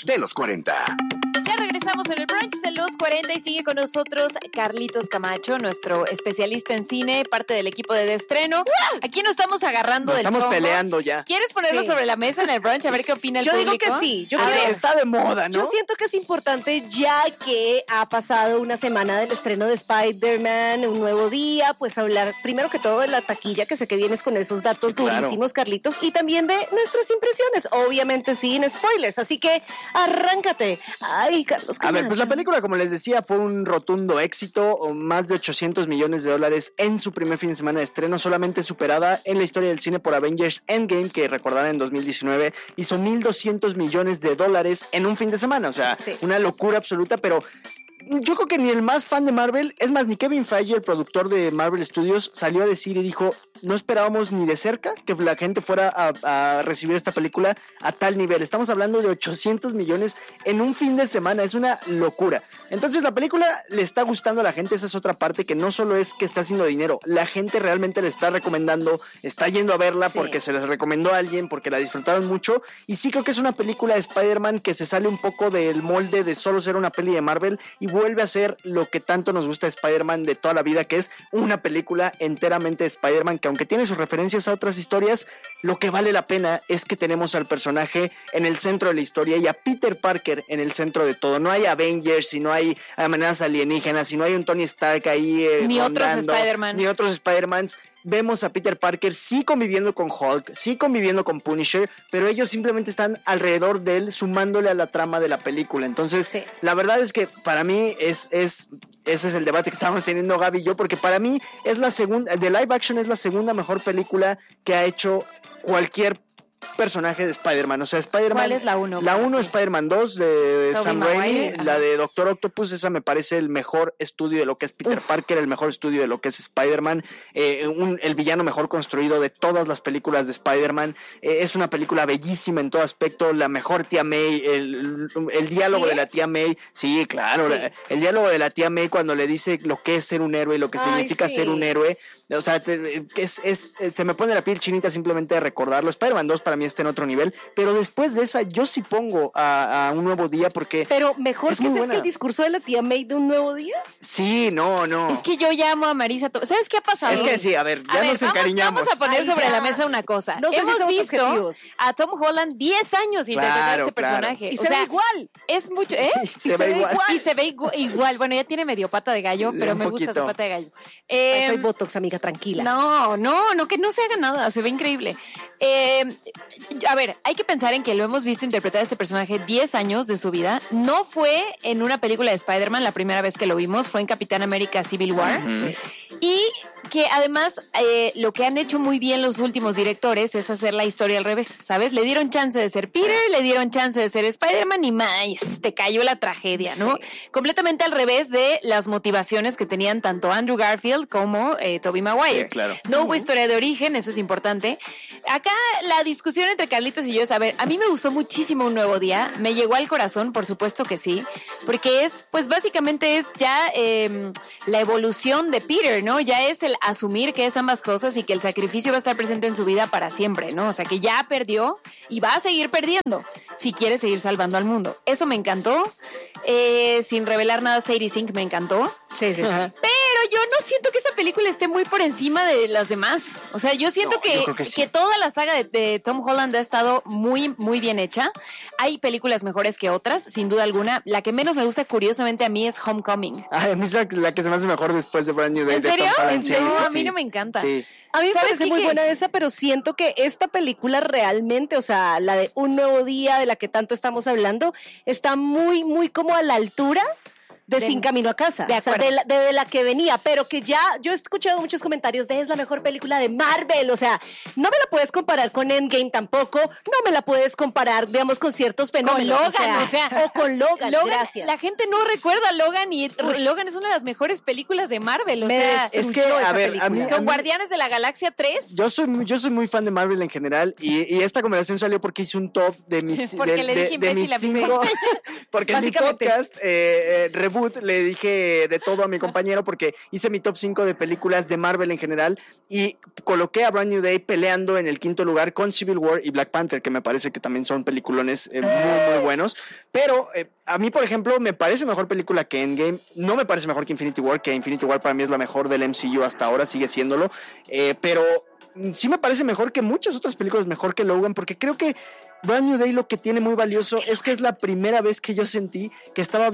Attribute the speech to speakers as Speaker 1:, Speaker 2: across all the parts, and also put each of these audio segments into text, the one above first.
Speaker 1: de los 40.
Speaker 2: Ya regresamos en el brunch de los 40 y sigue con nosotros Carlitos Camacho, nuestro especialista en cine, parte del equipo de estreno. Aquí nos estamos agarrando del
Speaker 3: estamos
Speaker 2: chongo.
Speaker 3: Peleando ya.
Speaker 2: ¿Quieres ponerlo sobre la mesa en el brunch? A ver qué opina el público.
Speaker 4: Yo digo que sí.
Speaker 3: Está de moda, ¿no?
Speaker 4: Yo siento que es importante ya que ha pasado una semana del estreno de Spider-Man, un nuevo día, pues hablar primero que todo de la taquilla, que sé que vienes con esos datos durísimos, Carlitos, y también de nuestras impresiones, obviamente sin spoilers. Así que arráncate. Ay, Carlos Camacho.
Speaker 3: A ver, pues la película, como les decía, fue un rotundo éxito, más de $800 millones en su primer fin de semana de estreno, solamente superada en la historia del cine por Avengers Endgame, que recordarán en 2019 hizo $1,200 millones en un fin de semana, o sea, una locura absoluta, pero yo creo que ni el más fan de Marvel, es más, ni Kevin Feige, el productor de Marvel Studios, salió a decir y dijo, no esperábamos ni de cerca que la gente fuera a recibir esta película a tal nivel. Estamos hablando de 800 millones en un fin de semana, es una locura. Entonces la película le está gustando a la gente, esa es otra parte, que no solo es que está haciendo dinero, la gente realmente le está recomendando, está yendo a verla porque se les recomendó a alguien, porque la disfrutaron mucho, y sí creo que es una película de Spider-Man que se sale un poco del molde de solo ser una peli de Marvel y vuelve a ser lo que tanto nos gusta de Spider-Man de toda la vida, que es una película enteramente de Spider-Man, que aunque tiene sus referencias a otras historias, lo que vale la pena es que tenemos al personaje en el centro de la historia y a Peter Parker en el centro de todo. No hay Avengers, y no hay amenazas alienígenas, y no hay un Tony Stark ahí
Speaker 2: ni
Speaker 3: rondando,
Speaker 2: otros Spider-Man.
Speaker 3: ni otros Spider-Mans. Vemos a Peter Parker sí conviviendo con Hulk, sí conviviendo con Punisher, pero ellos simplemente están alrededor de él, sumándole a la trama de la película. Entonces, la verdad es que para mí ese es el debate que estábamos teniendo Gaby y yo, porque para mí es la segunda, de live action es la segunda mejor película que ha hecho cualquier personaje de Spider-Man, o sea, Spider-Man...
Speaker 2: ¿Cuál es la 1?
Speaker 3: La 1, Spider-Man 2 de Sam Raimi,
Speaker 2: Ajá.
Speaker 3: la de Doctor Octopus, esa me parece el mejor estudio de lo que es Peter Parker, el mejor estudio de lo que es Spider-Man, el villano mejor construido de todas las películas de Spider-Man, es una película bellísima en todo aspecto, la mejor tía May, el diálogo de la tía May, sí, claro, el diálogo de la tía May cuando le dice lo que es ser un héroe, lo que significa ser un héroe, o sea, se me pone la piel chinita simplemente de recordarlo. Spider-Man 2 para mí está en otro nivel, pero después de esa yo sí pongo a Un Nuevo Día porque
Speaker 4: pero mejor
Speaker 3: es
Speaker 4: que
Speaker 3: muy
Speaker 4: ser
Speaker 3: buena.
Speaker 4: que el discurso de la tía May de Un Nuevo Día.
Speaker 3: Sí, no.
Speaker 2: Es que yo llamo a Marisa. ¿Sabes qué ha pasado?
Speaker 3: Es que sí, a ver, ya nos encariñamos.
Speaker 2: Vamos a poner sobre la mesa una cosa.
Speaker 4: No sé si
Speaker 2: Hemos
Speaker 4: somos
Speaker 2: visto
Speaker 4: objetivos.
Speaker 2: a Tom Holland 10 años interpretar a este personaje.
Speaker 4: Y se ve igual.
Speaker 2: Es mucho, ¿eh?
Speaker 3: Sí, se ve igual.
Speaker 2: Y se ve igual. Bueno, ya tiene medio pata de gallo, pero
Speaker 3: Un
Speaker 2: me gusta
Speaker 3: poquito.
Speaker 2: su pata de gallo.
Speaker 4: Soy Botox, amiga, tranquila.
Speaker 2: No, que no se haga nada, se ve increíble. A ver, hay que pensar en que lo hemos visto interpretar a este personaje 10 años de su vida. No fue en una película de Spider-Man la primera vez que lo vimos, fue en Capitán América Civil War. Y que además lo que han hecho muy bien los últimos directores es hacer la historia al revés, ¿sabes? Le dieron chance de ser Peter, le dieron chance de ser Spider-Man y más, te cayó la tragedia, ¿no? Completamente al revés de las motivaciones que tenían tanto Andrew Garfield como Tobey Maguire.
Speaker 3: Sí, claro.
Speaker 2: No hubo historia de origen, eso es importante. Acá la discusión entre Carlitos y yo es, a ver, a mí me gustó muchísimo Un Nuevo Día, me llegó al corazón, por supuesto que sí, porque es, pues básicamente es ya la evolución de Peter, ¿no? Ya es el asumir que es ambas cosas y que el sacrificio va a estar presente en su vida para siempre, ¿no? O sea, que ya perdió y va a seguir perdiendo si quiere seguir salvando al mundo. Eso me encantó. Sin revelar nada, Sadie Sink me encantó.
Speaker 4: Sí.
Speaker 2: Pero yo no siento que esa película esté muy por encima de las demás. O sea, yo siento
Speaker 3: yo creo que sí.
Speaker 2: que toda la saga de Tom Holland ha estado muy, muy bien hecha. Hay películas mejores que otras, sin duda alguna. La que menos me gusta, curiosamente, a mí es Homecoming.
Speaker 3: Ay, a mí es la que se me hace mejor después de Brand New Day.
Speaker 2: ¿En serio?
Speaker 3: De Tom Holland. Sí,
Speaker 2: No,
Speaker 3: sí,
Speaker 2: a mí
Speaker 3: sí.
Speaker 2: no me encanta.
Speaker 3: Sí.
Speaker 4: A mí me
Speaker 2: ¿Sabes
Speaker 4: parece
Speaker 2: qué?
Speaker 4: muy
Speaker 2: Que-
Speaker 4: buena esa, pero siento que esta película realmente, o sea, la de Un Nuevo Día, de la que tanto estamos hablando, está muy, muy como a la altura de Sin Camino a Casa.
Speaker 2: De
Speaker 4: o sea,
Speaker 2: acuerdo.
Speaker 4: de la que venía, pero que ya, yo he escuchado muchos comentarios de es la mejor película de Marvel, o sea, no me la puedes comparar con Endgame tampoco, no me la puedes comparar, digamos, con ciertos fenómenos.
Speaker 2: Logan,
Speaker 4: o con Logan, gracias.
Speaker 2: La gente no recuerda a Logan y Logan es una de las mejores películas de Marvel. O sea,
Speaker 3: Es que,
Speaker 4: destruyó
Speaker 3: a
Speaker 4: esa
Speaker 3: ver, a mí...
Speaker 4: película.
Speaker 2: con Guardianes de la Galaxia 3.
Speaker 3: Yo soy muy fan de Marvel en general y esta conversación salió porque hice un top de mis
Speaker 2: Porque le dije
Speaker 3: de
Speaker 2: imbécil
Speaker 3: mis
Speaker 2: a mi
Speaker 3: 5 porque en mi
Speaker 4: Básicamente.
Speaker 3: podcast debut le dije de todo a mi compañero porque hice mi top 5 de películas de Marvel en general y coloqué a Brand New Day peleando en el quinto lugar con Civil War y Black Panther, que me parece que también son peliculones muy buenos. Pero a mí, por ejemplo, me parece mejor película que Endgame. No me parece mejor que Infinity War, que Infinity War para mí es la mejor del MCU hasta ahora, sigue siéndolo. Pero sí me parece mejor que muchas otras películas, mejor que Logan, porque creo que Brand New Day lo que tiene muy valioso es que es la primera vez que yo sentí que estaba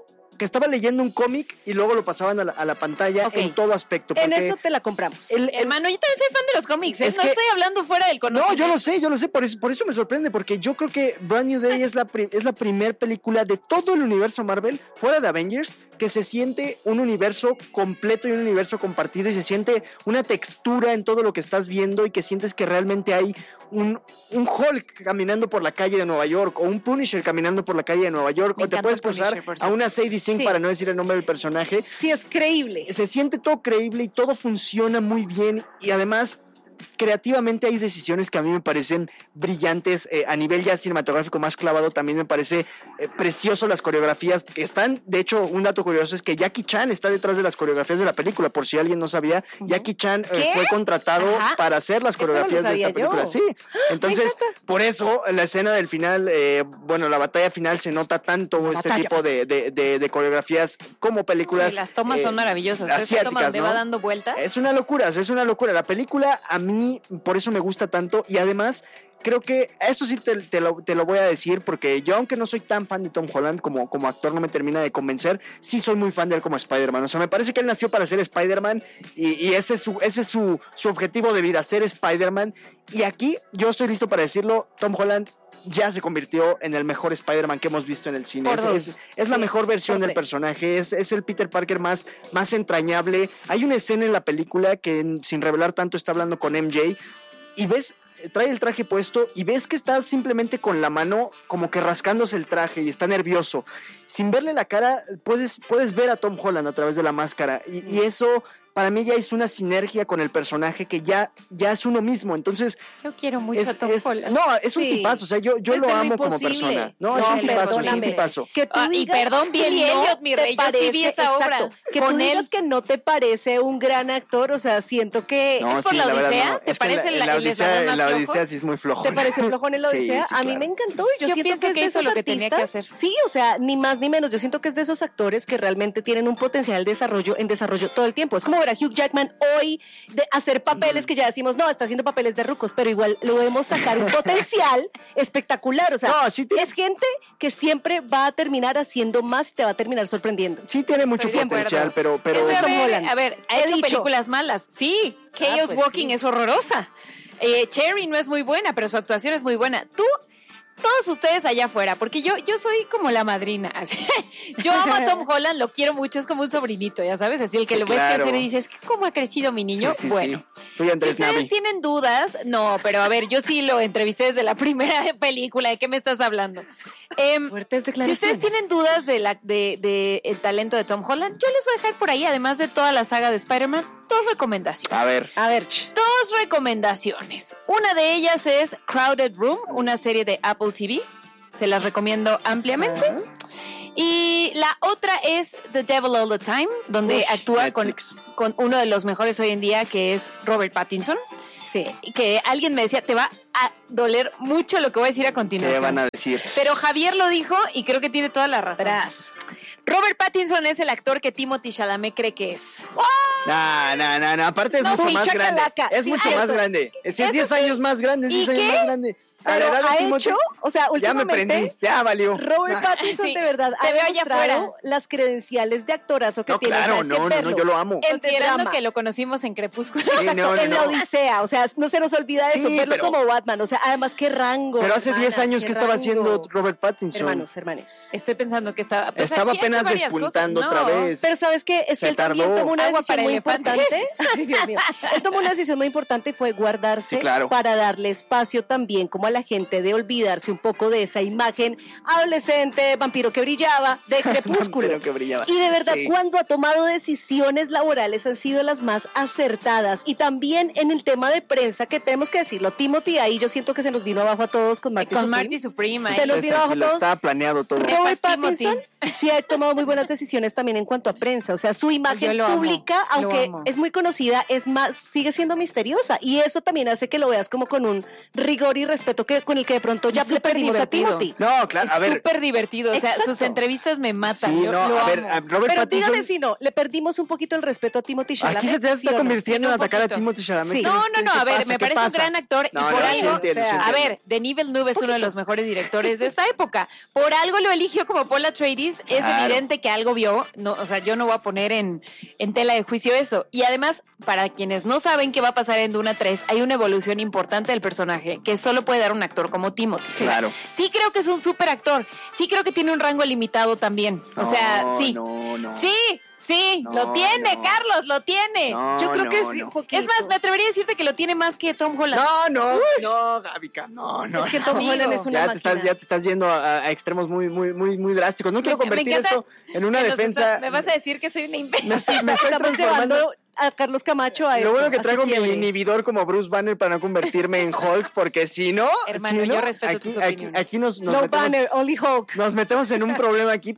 Speaker 3: leyendo un cómic y luego lo pasaban a la pantalla en todo aspecto.
Speaker 4: En eso te la compramos.
Speaker 2: Hermano, yo también soy fan de los cómics, no estoy hablando fuera del conocimiento.
Speaker 3: No, yo lo sé, por eso me sorprende, porque yo creo que Brand New Day es la primer película de todo el universo Marvel, fuera de Avengers, que se siente un universo completo y un universo compartido y se siente una textura en todo lo que estás viendo y que sientes que realmente hay un Hulk caminando por la calle de Nueva York o un Punisher caminando por la calle de Nueva York, o te puedes cruzar a una Sadie Sink para no decir el nombre del personaje.
Speaker 4: Sí, es creíble.
Speaker 3: Se siente todo creíble y todo funciona muy bien y además creativamente hay decisiones que a mí me parecen brillantes, a nivel ya cinematográfico más clavado también me parece precioso las coreografías que están. De hecho, un dato curioso es que Jackie Chan está detrás de las coreografías de la película, por si alguien no sabía. Jackie Chan fue contratado para hacer las coreografías de esta película. Sí, entonces por eso la escena del final, la batalla final se nota tanto tipo de coreografías como películas.
Speaker 2: Y las tomas son maravillosas.
Speaker 3: Asiáticas,
Speaker 2: toma donde va dando vueltas.
Speaker 3: Es una locura. La película a mí por eso me gusta tanto y además creo que esto sí te lo voy a decir porque yo, aunque no soy tan fan de Tom Holland como actor, no me termina de convencer. Sí soy muy fan de él como Spider-Man. O sea, me parece que él nació para ser Spider-Man y ese es su objetivo de vida, ser Spider-Man. Y aquí yo estoy listo para decirlo, Tom Holland ya se convirtió en el mejor Spider-Man que hemos visto en el cine. Es la mejor versión del personaje, es el Peter Parker más entrañable. Hay una escena en la película que, sin revelar tanto, está hablando con MJ y ves, trae el traje puesto y ves que está simplemente con la mano como que rascándose el traje y está nervioso. Sin verle la cara, puedes ver a Tom Holland a través de la máscara y eso para mí ya es una sinergia con el personaje que ya es uno mismo. Entonces
Speaker 2: yo quiero mucho a Tom Holland.
Speaker 3: No, es un tipazo, o sea, yo lo amo como persona. No, es un tipazo.
Speaker 4: Que tú digas,
Speaker 2: y perdón, Billy Elliot, mi rey, yo sí vi esa obra.
Speaker 4: Que tú digas que no te parece un gran actor, o sea, siento que...
Speaker 2: ¿Es por la Odisea? ¿Te parece el
Speaker 3: la Odisea sí es muy flojo.
Speaker 4: ¿Te pareció flojón en la Odisea?
Speaker 3: Sí,
Speaker 4: a mí me encantó y yo siento que es de esos
Speaker 2: lo que tenía que hacer.
Speaker 4: Sí, o sea, ni más ni menos. Yo siento que es de esos actores que realmente tienen un potencial en desarrollo todo el tiempo. Es como ver a Hugh Jackman hoy de hacer papeles que ya decimos, no, está haciendo papeles de rucos, pero igual lo vemos sacar un potencial espectacular. O sea, es gente que siempre va a terminar haciendo más y te va a terminar sorprendiendo.
Speaker 3: Sí tiene mucho potencial, pero
Speaker 2: es Tom Holland. A ver, ha hecho películas malas. Sí, Chaos Walking es horrorosa. Cherry no es muy buena, pero su actuación es muy buena. Todos ustedes allá afuera, porque yo soy como la madrina. Así. Yo amo a Tom Holland, lo quiero mucho, es como un sobrinito, ya sabes, así el que lo ves crecer y dices, ¿cómo ha crecido mi niño?
Speaker 3: Sí,
Speaker 2: bueno,
Speaker 3: si
Speaker 2: ustedes tienen dudas, no, pero a ver, yo sí lo entrevisté desde la primera película, ¿de qué me estás hablando?
Speaker 4: Fuertes declaraciones.
Speaker 2: Si ustedes tienen dudas de el talento de Tom Holland, yo les voy a dejar por ahí, además de toda la saga de Spider-Man, 2 recomendaciones.
Speaker 3: A ver.
Speaker 2: 2 recomendaciones. Una de ellas es Crowded Room, una serie de Apple TV. Se las recomiendo ampliamente. Y la otra es The Devil All the Time, donde actúa con uno de los mejores hoy en día, que es Robert Pattinson.
Speaker 4: Sí.
Speaker 2: Que alguien me decía, te va a doler mucho lo que voy a decir a continuación.
Speaker 3: ¿Qué van a decir?
Speaker 2: Pero Javier lo dijo y creo que tiene toda la razón. Robert Pattinson es el actor que Timothée Chalamet cree que es.
Speaker 3: No. Aparte es mucho más grande. Es mucho más grande. Es 10 años más grande, es 10 años más grande.
Speaker 4: Pero ha hecho, o sea, últimamente...
Speaker 3: Ya me prendí, ya valió.
Speaker 4: Robert Pattinson de verdad ha demostrado las credenciales de actorazo que tiene.
Speaker 3: Claro, no, yo lo amo.
Speaker 2: Considerando que lo conocimos en Crepúsculo.
Speaker 4: En la Odisea, o sea, no se nos olvida eso, verlo como Batman, o sea, además qué rango.
Speaker 3: Pero hace 10 años que estaba haciendo Robert Pattinson.
Speaker 4: Hermanos.
Speaker 2: Estoy pensando que estaba
Speaker 3: apenas despuntando otra vez.
Speaker 4: Pero ¿sabes qué? Es que él también tomó una decisión muy importante. Ay, Dios mío. Él tomó una decisión muy importante, fue guardarse para darle espacio también como a la gente de olvidarse un poco de esa imagen adolescente, vampiro que brillaba, de Crepúsculo. Y de verdad, cuando ha tomado decisiones laborales han sido las más acertadas. Y también en el tema de prensa, que tenemos que decirlo, Timothy ahí yo siento que se nos vino abajo a todos con Marty Supreme.
Speaker 2: Con Marty Supreme.
Speaker 4: Se nos vino abajo a todos.
Speaker 3: Estaba planeado todo.
Speaker 4: Robert Pattinson sí ha tomado muy buenas decisiones también en cuanto a prensa. O sea, su imagen pública, aunque es muy conocida, sigue siendo misteriosa. Y eso también hace que lo veas como con un rigor y respeto con el que de pronto ya le perdimos divertido. A Timothy.
Speaker 3: No, claro, a ver.
Speaker 2: Es súper divertido. O sea, sus entrevistas me matan.
Speaker 3: Sí,
Speaker 2: yo
Speaker 3: no, a ver,
Speaker 4: Robert pero Pattinson, dígame si no, le perdimos un poquito el respeto a Timothy Chalamet.
Speaker 3: Aquí se te está convirtiendo en atacar a Timothy Chalamet.
Speaker 2: Sí. No, a ver, me parece un gran actor. Y por algo, a ver, Denis Villeneuve es uno de los mejores directores de esta época. Por algo lo eligió como Paul Atreides. Es evidente que algo vio. No, o sea, yo no voy a poner en tela de juicio eso. Y además, para quienes no saben qué va a pasar en Duna 3, hay una evolución importante del personaje que solo puede dar un actor como Timothy.
Speaker 3: Claro.
Speaker 2: Sí creo que es un súper actor. Sí creo que tiene un rango limitado también. O sea, sí. Sí, lo tiene, Carlos, lo tiene.
Speaker 4: Yo creo que sí.
Speaker 2: Es más, me atrevería a decirte que lo tiene más que Tom Holland.
Speaker 3: No, Gabica, no.
Speaker 4: Es que Tom Holland es una máquina.
Speaker 3: Ya te estás yendo a extremos muy drásticos. No quiero convertir esto en una defensa.
Speaker 2: Me vas a decir que soy una imbécil.
Speaker 3: Me estoy transformando
Speaker 4: a Carlos Camacho a esto.
Speaker 3: Lo bueno que traigo mi inhibidor como Bruce Banner para no convertirme en Hulk, porque si no...
Speaker 2: Hermano, yo respeto tus opiniones.
Speaker 3: Aquí nos
Speaker 4: no
Speaker 3: metemos,
Speaker 4: Banner, only Hulk.
Speaker 3: Nos metemos en un problema aquí